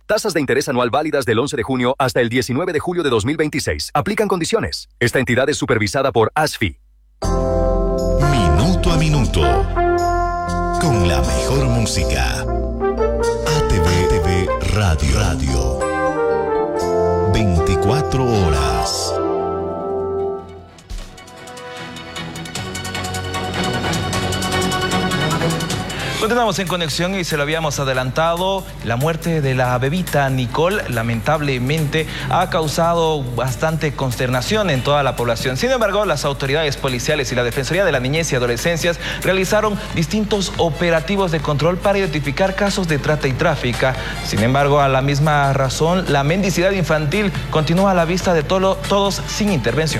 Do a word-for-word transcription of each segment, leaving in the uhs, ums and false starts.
Tasas de interés anual válidas del once de junio hasta el diecinueve de julio de dos mil veintiséis. Aplican condiciones. Esta entidad es supervisada por A S F I. Minuto a minuto. Con la mejor música. A T V, T V Radio. Radio. veinticuatro horas. Continuamos en conexión y se lo habíamos adelantado. La muerte de la bebita Nicole lamentablemente ha causado bastante consternación en toda la población. Sin embargo, las autoridades policiales y la Defensoría de la Niñez y Adolescencias realizaron distintos operativos de control para identificar casos de trata y tráfico. Sin embargo, a la misma razón, la mendicidad infantil continúa a la vista de todo, todos sin intervención.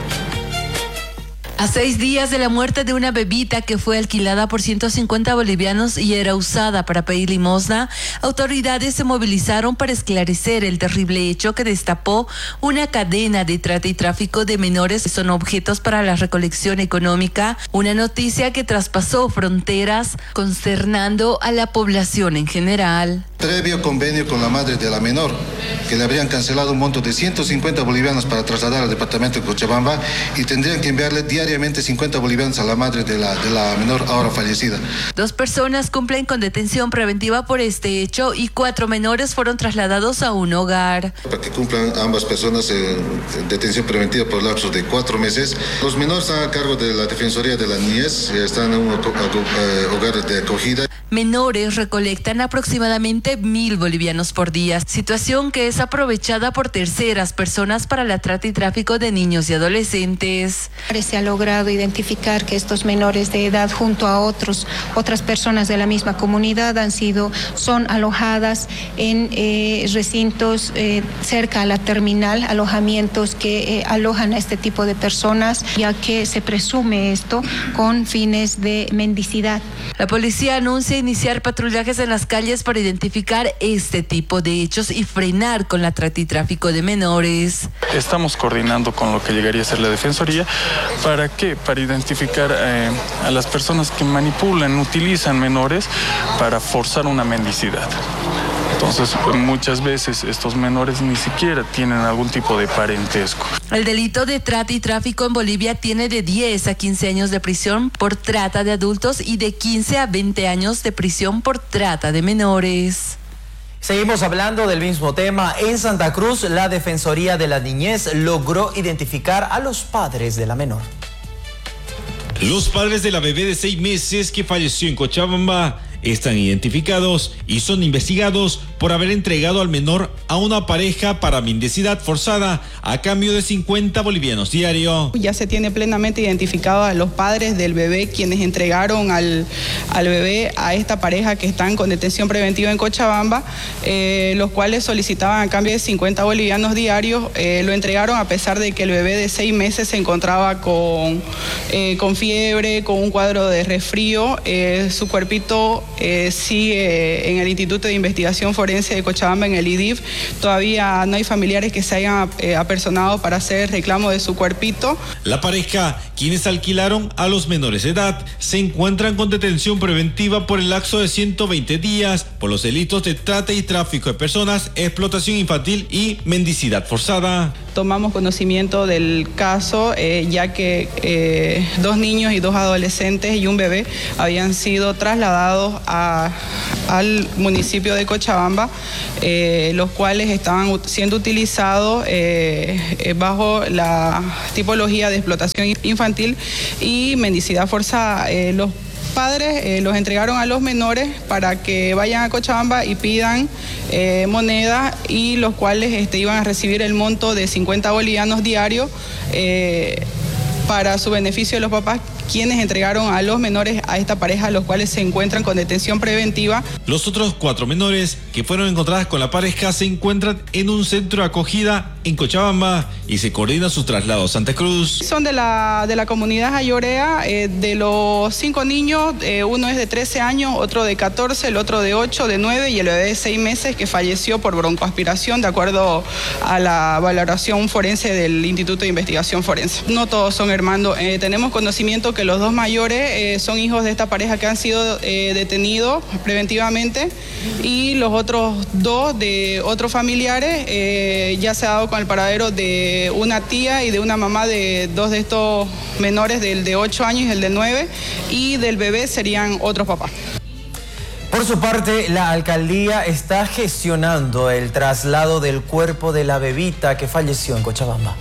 A seis días de la muerte de una bebita que fue alquilada por ciento cincuenta bolivianos y era usada para pedir limosna, autoridades se movilizaron para esclarecer el terrible hecho que destapó una cadena de trata y tráfico de menores que son objetos para la recolección económica, una noticia que traspasó fronteras, consternando a la población en general. Previo convenio con la madre de la menor, que le habrían cancelado un monto de ciento cincuenta bolivianos para trasladar al departamento de Cochabamba y tendrían que enviarle diariamente cincuenta bolivianos a la madre de la, de la menor ahora fallecida. Dos personas cumplen con detención preventiva por este hecho y cuatro menores fueron trasladados a un hogar. Para que cumplan ambas personas en detención preventiva por lapsos de cuatro meses. Los menores están a cargo de la Defensoría de la Niñez, están en un hogar de acogida. Menores recolectan aproximadamente mil bolivianos por día, situación que es aprovechada por terceras personas para la trata y tráfico de niños y adolescentes. Se ha logrado identificar que estos menores de edad junto a otros, otras personas de la misma comunidad han sido, son alojadas en eh, recintos eh, cerca a la terminal, alojamientos que eh, alojan a este tipo de personas, ya que se presume esto con fines de mendicidad. La policía anuncia iniciar patrullajes en las calles para identificar este tipo de hechos y frenar con la trata y tráfico de menores. Estamos coordinando con lo que llegaría a ser la Defensoría. ¿Para qué? Para identificar eh, a las personas que manipulan, utilizan menores para forzar una mendicidad. Entonces, muchas veces estos menores ni siquiera tienen algún tipo de parentesco. El delito de trata y tráfico en Bolivia tiene de diez a quince años de prisión por trata de adultos y de quince a veinte años de prisión por trata de menores. Seguimos hablando del mismo tema. En Santa Cruz, la Defensoría de la Niñez logró identificar a los padres de la menor. Los padres de la bebé de seis meses que falleció en Cochabamba están identificados y son investigados por haber entregado al menor a una pareja para mendicidad forzada a cambio de cincuenta bolivianos diario. Ya se tiene plenamente identificado a los padres del bebé quienes entregaron al, al bebé a esta pareja que están con detención preventiva en Cochabamba, eh, los cuales solicitaban a cambio de cincuenta bolivianos diarios. Eh, lo entregaron a pesar de que el bebé de seis meses se encontraba con, eh, con fiebre, con un cuadro de resfrío. Eh, su cuerpito Eh, sigue en el Instituto de Investigación Forense de Cochabamba, en el I D I F. Todavía no hay familiares que se hayan eh, apersonado para hacer reclamo de su cuerpito. La pareja, quienes alquilaron a los menores de edad, se encuentran con detención preventiva por el lapso de ciento veinte días por los delitos de trata y tráfico de personas, explotación infantil y mendicidad forzada. Tomamos conocimiento del caso, eh, ya que eh, dos niños y dos adolescentes y un bebé habían sido trasladados a, al municipio de Cochabamba, eh, los cuales estaban siendo utilizados eh, bajo la tipología de explotación infantil y mendicidad forzada. Eh, los padres eh, los entregaron a los menores para que vayan a Cochabamba y pidan eh, moneda, y los cuales este, iban a recibir el monto de cincuenta bolivianos diarios eh, para su beneficio de los papás, quienes entregaron a los menores a esta pareja, los cuales se encuentran con detención preventiva. Los otros cuatro menores que fueron encontradas con la pareja se encuentran en un centro de acogida en Cochabamba y se coordina su traslado a Santa Cruz. Son de la, de la comunidad Ayorea. Eh, de los cinco niños, eh, uno es de trece años, otro de catorce, el otro de ocho, de nueve y el bebé de seis meses que falleció por broncoaspiración, de acuerdo a la valoración forense del Instituto de Investigación Forense. No todos son hermanos. Eh, tenemos conocimiento entendido que los dos mayores eh, son hijos de esta pareja que han sido eh, detenidos preventivamente y los otros dos de otros familiares eh, ya se ha dado con el paradero de una tía y de una mamá de dos de estos menores, del de ocho años y el de nueve, y del bebé serían otros papás. Por su parte, la alcaldía está gestionando el traslado del cuerpo de la bebita que falleció en Cochabamba.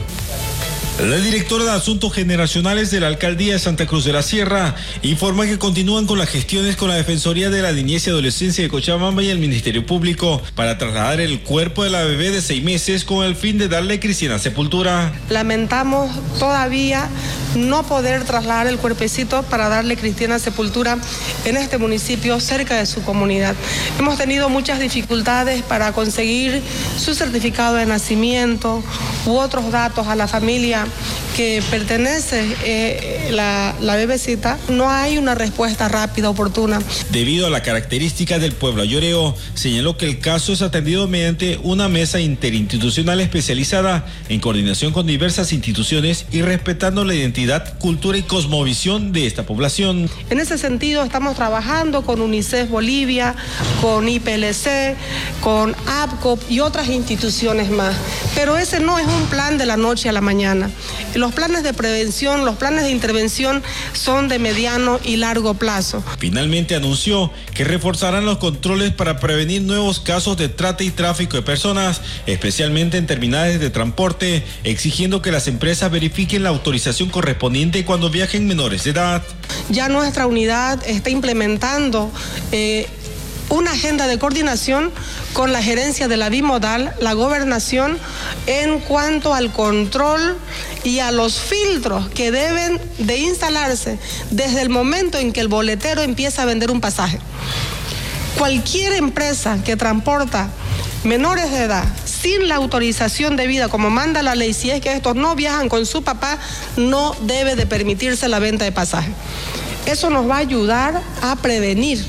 La directora de Asuntos Generacionales de la Alcaldía de Santa Cruz de la Sierra informa que continúan con las gestiones con la Defensoría de la Niñez y Adolescencia de Cochabamba y el Ministerio Público para trasladar el cuerpo de la bebé de seis meses con el fin de darle cristiana sepultura. Lamentamos todavía no poder trasladar el cuerpecito para darle cristiana sepultura en este municipio cerca de su comunidad. Hemos tenido muchas dificultades para conseguir su certificado de nacimiento u otros datos a la familia que pertenece eh, la, la bebecita. No hay una respuesta rápida, oportuna. Debido a la característica del pueblo ayoreo, señaló que el caso es atendido mediante una mesa interinstitucional especializada en coordinación con diversas instituciones y respetando la identidad, cultura y cosmovisión de esta población. En ese sentido estamos trabajando con UNICEF Bolivia, con I P L C, con A P C O P y otras instituciones más. Pero ese no es un plan de la noche a la mañana. Los planes de prevención, los planes de intervención son de mediano y largo plazo. Finalmente anunció que reforzarán los controles para prevenir nuevos casos de trata y tráfico de personas, especialmente en terminales de transporte, exigiendo que las empresas verifiquen la autorización correspondiente cuando viajen menores de edad. Ya nuestra unidad está implementando eh, una agenda de coordinación con la gerencia de la bimodal, la gobernación, en cuanto al control y a los filtros que deben de instalarse desde el momento en que el boletero empieza a vender un pasaje. Cualquier empresa que transporta menores de edad sin la autorización debida, como manda la ley, si es que estos no viajan con su papá, no debe de permitirse la venta de pasaje. Eso nos va a ayudar a prevenir.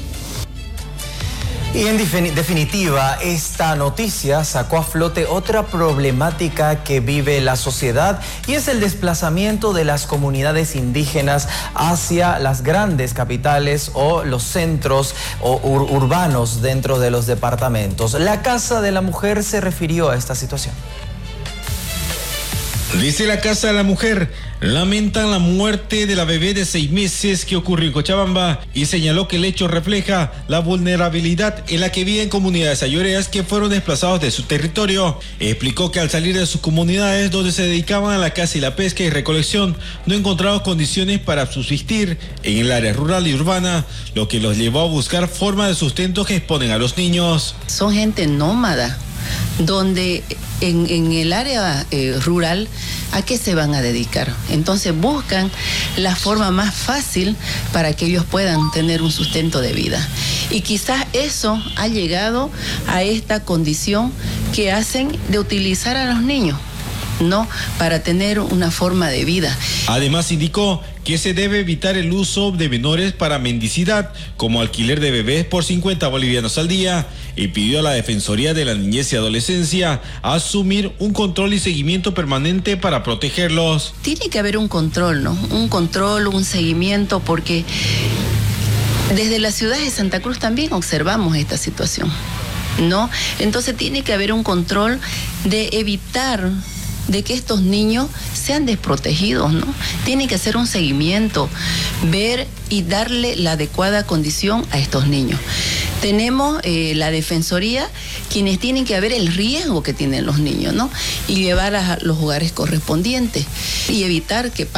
Y en definitiva, esta noticia sacó a flote otra problemática que vive la sociedad y es el desplazamiento de las comunidades indígenas hacia las grandes capitales o los centros o ur- urbanos dentro de los departamentos. La Casa de la Mujer se refirió a esta situación. Desde la Casa de la Mujer lamentan la muerte de la bebé de seis meses que ocurrió en Cochabamba y señaló que el hecho refleja la vulnerabilidad en la que viven comunidades ayoreas que fueron desplazados de su territorio. Explicó que al salir de sus comunidades donde se dedicaban a la caza y la pesca y recolección no encontraron condiciones para subsistir en el área rural y urbana, lo que los llevó a buscar formas de sustento que exponen a los niños. Son gente nómada, donde en, en el área eh, rural, ¿a qué se van a dedicar? Entonces buscan la forma más fácil para que ellos puedan tener un sustento de vida. Y quizás eso ha llegado a esta condición que hacen de utilizar a los niños, ¿no? Para tener una forma de vida. Además indicó que se debe evitar el uso de menores para mendicidad, como alquiler de bebés por cincuenta bolivianos al día, y pidió a la Defensoría de la Niñez y Adolescencia asumir un control y seguimiento permanente para protegerlos. Tiene que haber un control, ¿no? Un control, un seguimiento, porque desde la ciudad de Santa Cruz también observamos esta situación, ¿no? Entonces tiene que haber un control de evitar de que estos niños sean desprotegidos, ¿no? Tiene que hacer un seguimiento, ver y darle la adecuada condición a estos niños. Tenemos eh, la Defensoría, quienes tienen que ver el riesgo que tienen los niños, ¿no? Y llevar a los hogares correspondientes y evitar que